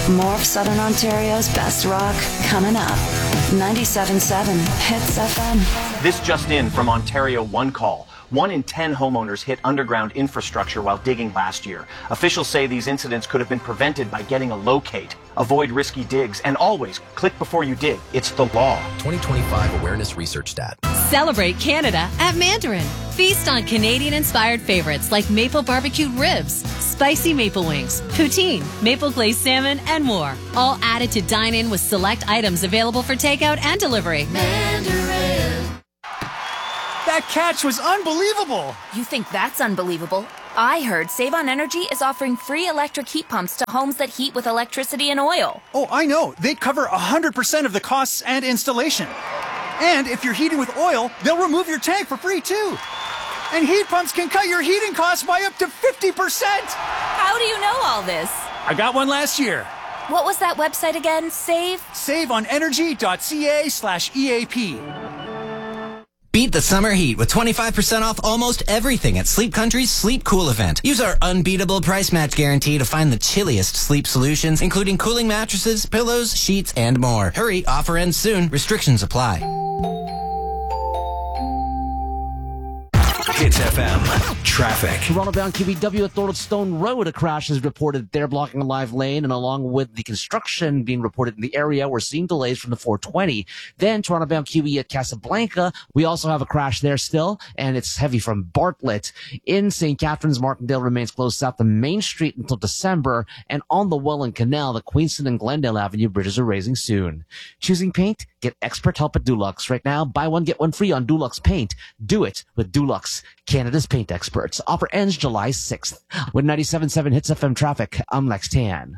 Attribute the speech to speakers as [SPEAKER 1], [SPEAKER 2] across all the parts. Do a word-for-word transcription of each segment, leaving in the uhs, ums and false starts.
[SPEAKER 1] More of Southern Ontario's best rock coming up. ninety-seven point seven Hits F M.
[SPEAKER 2] This just in from Ontario One Call. One in ten homeowners hit underground infrastructure while digging last year. Officials say these incidents could have been prevented by getting a locate. Avoid risky digs and always click before you dig. It's the law.
[SPEAKER 3] twenty twenty-five Awareness Research Stat.
[SPEAKER 4] Celebrate Canada at Mandarin. Feast on Canadian-inspired favorites like maple barbecued ribs, spicy maple wings, poutine, maple glazed salmon, and more. All added to dine in with select items available for takeout and delivery.
[SPEAKER 5] Mandarin. That catch was unbelievable.
[SPEAKER 6] You think that's unbelievable? I heard Save On Energy is offering free electric heat pumps to homes that heat with electricity and oil.
[SPEAKER 5] Oh, I know. They cover one hundred percent of the costs and installation. And if you're heating with oil, they'll remove your tank for free, too. And heat pumps can cut your heating costs by up to fifty percent.
[SPEAKER 6] How do you know all this?
[SPEAKER 5] I got one last year.
[SPEAKER 6] What was that website again? Save?
[SPEAKER 5] saveonenergy.ca slash EAP.
[SPEAKER 7] Beat the summer heat with twenty-five percent off almost everything at Sleep Country's Sleep Cool event. Use our unbeatable price match guarantee to find the chilliest sleep solutions, including cooling mattresses, pillows, sheets, and more. Hurry, offer ends soon. Restrictions apply.
[SPEAKER 8] Hits F M. Traffic.
[SPEAKER 9] Toronto-bound Q B W at Thornstone Road, a crash is reported there, blocking a live lane, and along with the construction being reported in the area, we're seeing delays from the four twenty. Then Toronto-bound Q B at Casablanca, we also have a crash there still, and it's heavy from Bartlett. In Saint Catharines, Martindale remains closed south to Main Street until December, and on the Welland Canal, the Queenston and Glendale Avenue bridges are raising soon. Choosing paint? Get expert help at Dulux. Right now, buy one, get one free on Dulux paint. Do it with Dulux, Canada's paint experts. Offer ends July sixth. With ninety-seven point seven Hits F M traffic, I'm Lex Tan.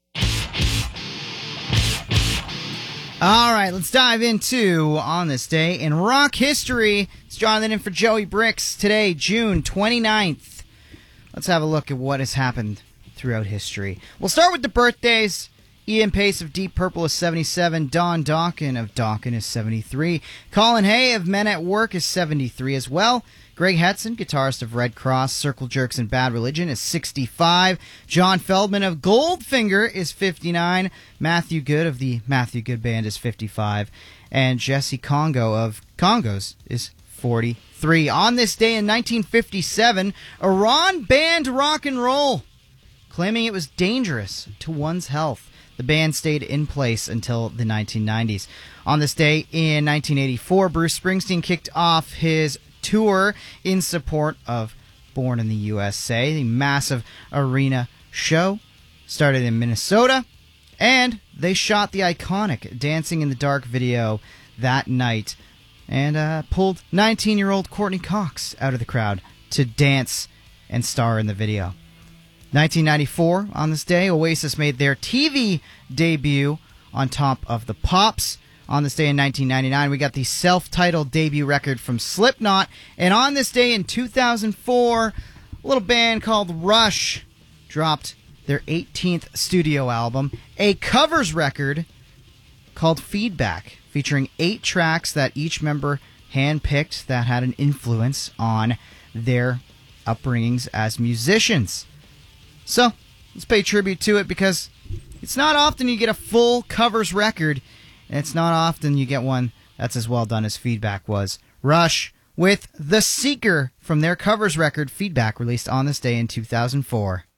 [SPEAKER 10] All right, let's dive into On This Day in Rock History. It's Jonathan in for Joey Bricks. Today, June twenty-ninth. Let's have a look at what has happened throughout history. We'll start with the birthdays. Ian Pace of Deep Purple is seventy-seven. Don Dokken of Dokken is seventy-three. Colin Hay of Men at Work is seventy-three as well. Greg Hetson, guitarist of Red Cross, Circle Jerks, and Bad Religion, is sixty-five. John Feldman of Goldfinger is fifty-nine. Matthew Good of the Matthew Good Band is fifty-five. And Jesse Congo of Congos is forty-three. On this day in nineteen fifty-seven, Iran banned rock and roll, claiming it was dangerous to one's health. The ban stayed in place until the nineteen nineties. On this day in nineteen eighty-four, Bruce Springsteen kicked off his tour in support of Born in the U S A. The massive arena show started in Minnesota, and they shot the iconic Dancing in the Dark video that night and uh, pulled nineteen-year-old Courtney Cox out of the crowd to dance and star in the video. nineteen ninety-four, on this day, Oasis made their T V debut on Top of the Pops. On this day in nineteen ninety-nine, we got the self-titled debut record from Slipknot. And on this day in two thousand four, a little band called Rush dropped their eighteenth studio album, a covers record called Feedback, featuring eight tracks that each member handpicked that had an influence on their upbringings as musicians. So, let's pay tribute to it, because it's not often you get a full covers record, and it's not often you get one that's as well done as Feedback was. Rush with The Seeker from their covers record, Feedback, released on this day in two thousand four.